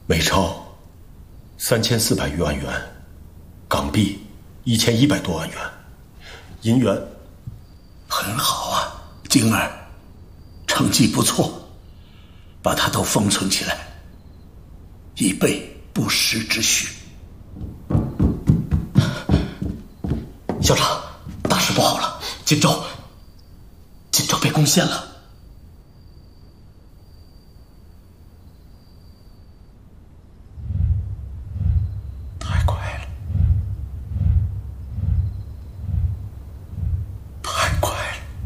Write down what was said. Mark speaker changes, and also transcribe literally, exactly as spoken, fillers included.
Speaker 1: 美钞三千四百余万元，港币一千一百多万元，银元
Speaker 2: 很好啊，晶儿，成绩不错，把它都封存起来，以备不时之需。
Speaker 3: 校长，大事不好了，锦州，锦州被攻陷了。